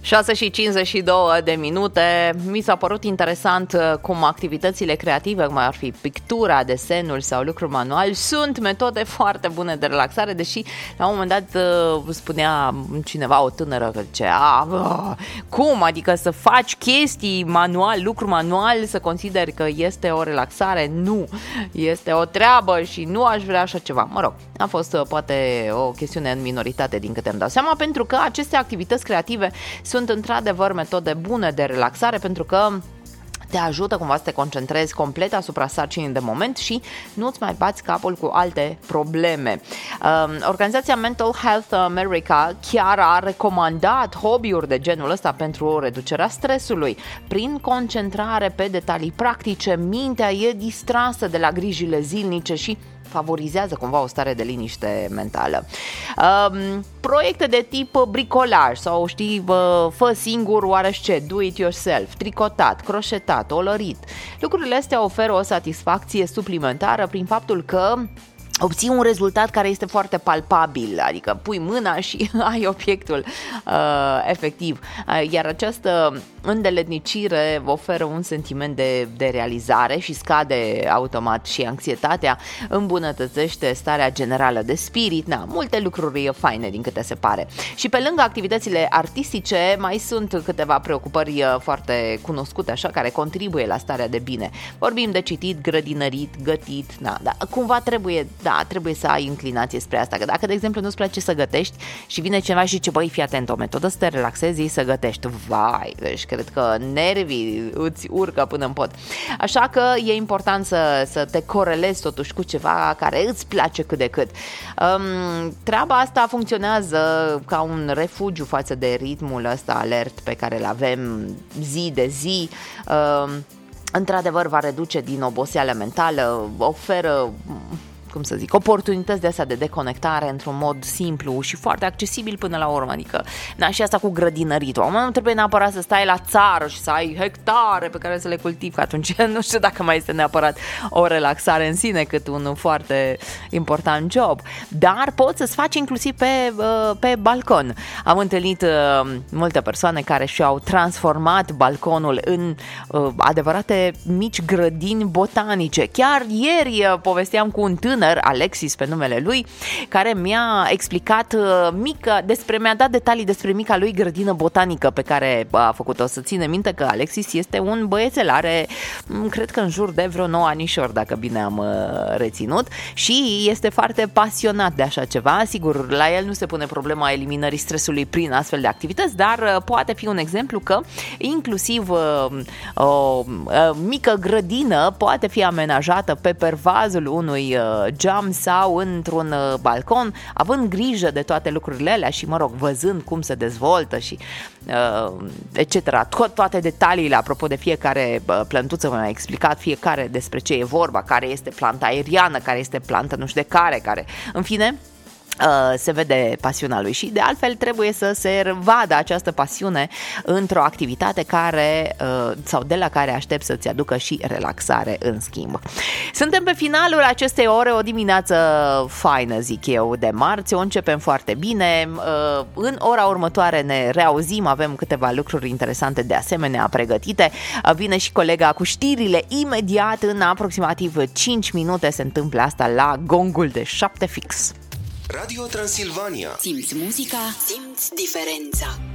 6:52. Mi s-a părut interesant cum activitățile creative, cum ar fi pictura, desenul sau lucru manual, sunt metode foarte bune de relaxare, deși la un moment dat spunea cineva, o tânără, că zicea, cum? Adică să faci chestii manual, lucru manual, să consideri că este o relaxare? Nu, este o treabă și nu aș vrea așa ceva. Mă rog, a fost poate o chestiune în minoritate din câte îmi dau seama, pentru că aceste activități creative sunt într-adevăr metode bune de relaxare, pentru că te ajută cumva să te concentrezi complet asupra sarcinii de moment și nu-ți mai bați capul cu alte probleme. Organizația Mental Health America chiar a recomandat hobby-uri de genul ăsta pentru reducerea stresului. Prin concentrare pe detalii practice, mintea e distrasă de la grijile zilnice și favorizează cumva o stare de liniște mentală. Proiecte de tip bricolaj sau știi, fă singur oarește, do it yourself, tricotat, croșetat, olărit. Lucrurile astea oferă o satisfacție suplimentară prin faptul că obții un rezultat care este foarte palpabil, adică pui mâna și ai obiectul efectiv, iar această îndeletnicire oferă un sentiment de realizare și scade automat și anxietatea, îmbunătățește starea generală de spirit, multe lucruri faine din câte se pare. Și pe lângă activitățile artistice mai sunt câteva preocupări foarte cunoscute așa, care contribuie la starea de bine. Vorbim de citit, grădinărit, gătit, cumva trebuie să ai inclinație spre asta, că dacă de exemplu nu-ți place să gătești și vine cineva și zice, băi, fii atent, o metodă să te relaxezi e să gătești. Vai, deci cred că nervii îți urcă până în pot. Așa că e important să te corelezi totuși cu ceva care îți place cât de cât. Treaba asta funcționează ca un refugiu față de ritmul ăsta alert pe care îl avem zi de zi. Într-adevăr va reduce din oboseală mentală, oferă oportunități de astea de deconectare într-un mod simplu și foarte accesibil până la urmă, adică, și asta cu grădinăritul. Nu trebuie neapărat să stai la țară și să ai hectare pe care să le cultivi, că atunci nu știu dacă mai este neapărat o relaxare în sine, cât un foarte important job, dar poți să-ți faci inclusiv pe balcon. Am întâlnit multe persoane care și-au transformat balconul în adevărate mici grădini botanice. Chiar ieri povesteam cu un tânăr, Alexis pe numele lui, care mi-a explicat mi-a dat detalii despre mica lui grădină botanică pe care a făcut-o. Să ține minte că Alexis este un băiețel, are cred că în jur de vreo 9 anișori, dacă bine am reținut, și este foarte pasionat de așa ceva. Sigur, la el nu se pune problema eliminării stresului prin astfel de activități, dar poate fi un exemplu că inclusiv o mică grădină poate fi amenajată pe pervazul unui geam sau într-un balcon, având grijă de toate lucrurile alea și, văzând cum se dezvoltă și etc. Toate detaliile apropo de fiecare plântuță, mi-a explicat fiecare despre ce e vorba, care este planta aeriană, care este planta nu știu de care, în fine, se vede pasiunea lui și de altfel trebuie să se vadă această pasiune într-o activitate care sau de la care aștept să-ți aducă și relaxare în schimb. Suntem pe finalul acestei ore, o dimineață faină, zic eu, de marți, o începem foarte bine. În ora următoare ne reauzim, avem câteva lucruri interesante de asemenea pregătite. Vine și colega cu știrile imediat, în aproximativ 5 minute se întâmplă asta la gongul de 7 fix. Radio Transilvania. Simți muzica, simți diferența.